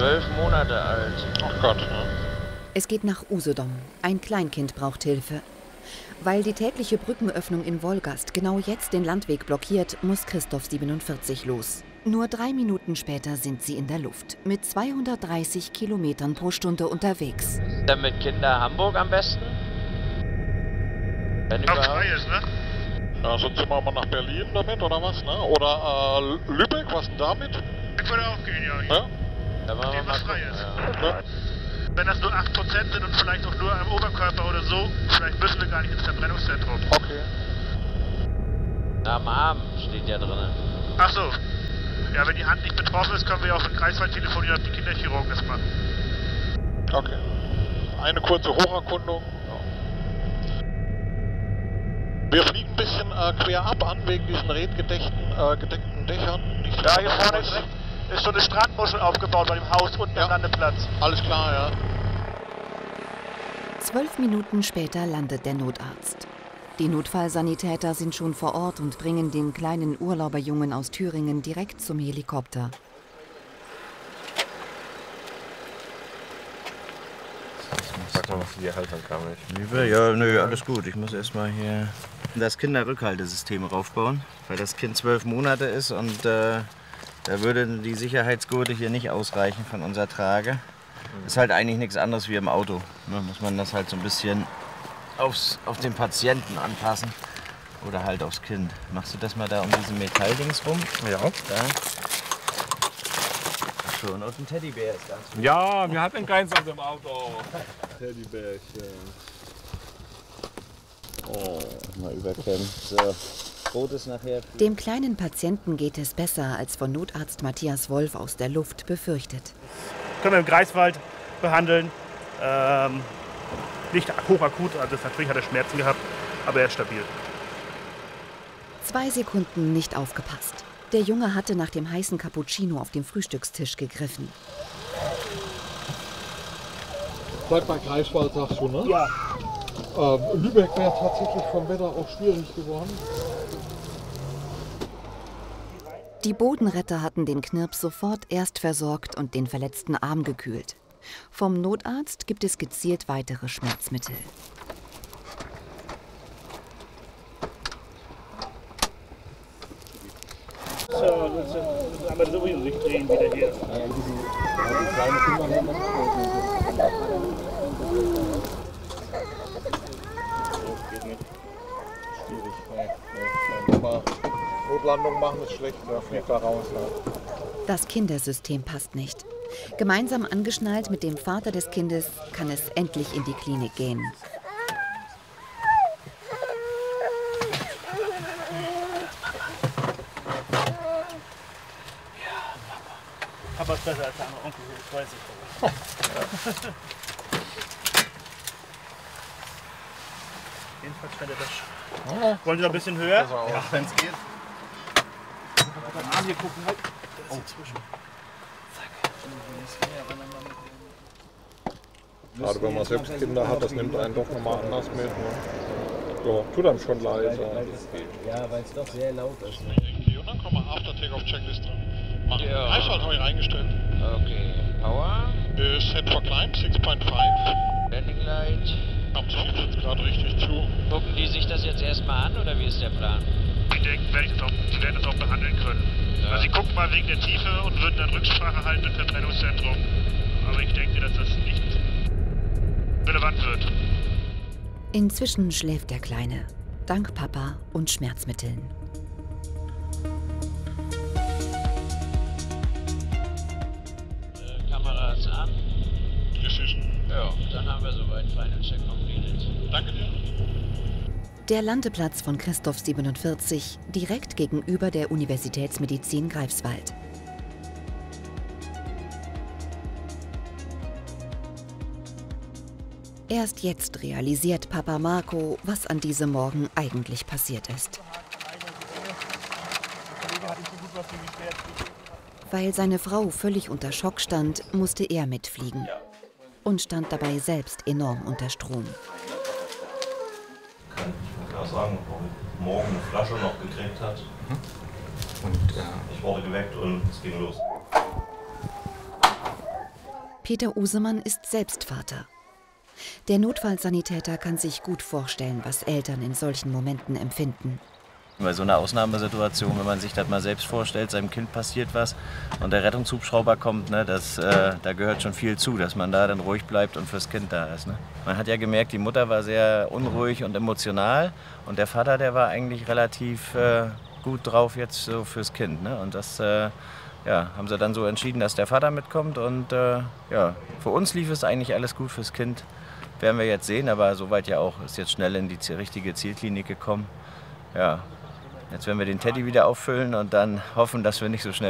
12 Monate alt. Ach Gott, ne? Es geht nach Usedom. Ein Kleinkind braucht Hilfe. Weil die tägliche Brückenöffnung in Wolgast genau jetzt den Landweg blockiert, muss Christoph 47 los. Nur 3 Minuten später sind sie in der Luft, mit 230 Kilometern pro Stunde unterwegs. Dann mit Kinder Hamburg am besten? Wenn überhaupt. Frei ist, ne? Ja, sonst sind wir mal nach Berlin damit, oder was, ne? Oder Lübeck, was denn damit? Ich würde auch gehen, ja. Ja? Da wollen wir Dem, mal was frei gucken, ist. ja. Ja. Wenn das nur 8% sind und vielleicht auch nur am Oberkörper oder so, vielleicht müssen wir gar nicht ins Verbrennungszentrum. Okay. Am Arm steht ja drin. Ach so. Ja, wenn die Hand nicht betroffen ist, können wir ja auch in Greifswald telefonieren, ob die Kinderchirurgen das machen. Okay. Eine kurze Hocherkundung. Wir fliegen ein bisschen quer ab an, wegen diesen gedeckten Dächern. Nicht so Ja, hier vorne ist so eine Strandmuschel aufgebaut bei dem Haus und am Landeplatz. Alles klar, ja. 12 Minuten später landet der Notarzt. Die Notfallsanitäter sind schon vor Ort und bringen den kleinen Urlauberjungen aus Thüringen direkt zum Helikopter. Sag mal, was du dir halt dann kam. Ja, nö, alles gut. Ich muss erstmal hier das Kinderrückhaltesystem raufbauen, weil das Kind 12 Monate ist und da würde die Sicherheitsgurte hier nicht ausreichen von unserer Trage. Ist halt eigentlich nichts anderes wie im Auto. Da muss man das halt so ein bisschen auf den Patienten anpassen oder halt aufs Kind. Machst du das mal da um diesen Metalldings rum? Ja. Da. Ach so, und ein Teddybär ist da. Ja, wir hatten keins aus dem Auto. Teddybärchen. Oh, mal überkämmt. So, Brot ist nachher. Dem kleinen Patienten geht es besser, als von Notarzt Matthias Wolf aus der Luft befürchtet. Können wir im Greifswald behandeln. Nicht hochakut, also natürlich hat er Schmerzen gehabt, aber er ist stabil. 2 Sekunden nicht aufgepasst. Der Junge hatte nach dem heißen Cappuccino auf dem Frühstückstisch gegriffen. Bleibt bei Greifswald, sagst du, ne? Ja. Lübeck wäre tatsächlich vom Wetter auch schwierig geworden. Die Bodenretter hatten den Knirps sofort erst versorgt und den verletzten Arm gekühlt. Vom Notarzt gibt es gezielt weitere Schmerzmittel. So, das aber sowieso sich drehen wieder hier. Die kleinen Kinder haben das Geht nicht. schwierig. Nochmal Notlandung machen ist schlecht, da fliegt er raus. Ne? Das Kindersystem passt nicht. Gemeinsam angeschnallt mit dem Vater des Kindes kann es endlich in die Klinik gehen. Papa ist besser als der andere Onkel, das weiß ich. Jedenfalls scheint er das. Wollen Sie noch ein bisschen höher? Ja, wenn es geht. Beim Arm hier gucken, halt. Der ist dazwischen. Gerade wenn man selbst Kinder hat, das nimmt einen doch nochmal anders mit. Ne? Ja, tut einem schon leid. Ja, weil es doch sehr laut ist. Irgendwie, und dann kommen wir After Take-Off-Checklist drin. Machen. Ja. Greifswald habe ich eingestellt. Okay, Power, Set for Climb 6.5. Landing Light. Am Ziel sitzt gerade richtig zu. Gucken die sich das jetzt erstmal an oder wie ist der Plan? Die denken, die werden das auch behandeln können. Ja. Also sie gucken mal wegen der Tiefe und würden dann Rücksprache halten im Verbrennungszentrum. Aber ich denke, dass das nicht relevant wird. Inzwischen schläft der Kleine, dank Papa und Schmerzmitteln. Kameras an. Decision. Ja, dann haben wir soweit Final Check completed. Danke dir. Der Landeplatz von Christoph 47, direkt gegenüber der Universitätsmedizin Greifswald. Erst jetzt realisiert Papa Marco, was an diesem Morgen eigentlich passiert ist. Weil seine Frau völlig unter Schock stand, musste er mitfliegen und stand dabei selbst enorm unter Strom. Kann ich auch sagen, ob er morgen eine Flasche noch gekriegt hat. Und Ich wurde geweckt und es ging los. Peter Usemann ist selbst Vater. Der Notfallsanitäter kann sich gut vorstellen, was Eltern in solchen Momenten empfinden. Bei so einer Ausnahmesituation, wenn man sich das mal selbst vorstellt, seinem Kind passiert was und der Rettungshubschrauber kommt, ne, da gehört schon viel zu, dass man da dann ruhig bleibt und fürs Kind da ist. Ne. Man hat ja gemerkt, die Mutter war sehr unruhig und emotional und der Vater, der war eigentlich relativ gut drauf jetzt so fürs Kind. Ne. Und das haben sie dann so entschieden, dass der Vater mitkommt und für uns lief es eigentlich alles gut, fürs Kind werden wir jetzt sehen, aber soweit ja auch, ist jetzt schnell in die richtige Zielklinik gekommen. Ja. Jetzt werden wir den Teddy wieder auffüllen und dann hoffen, dass wir nicht so schnell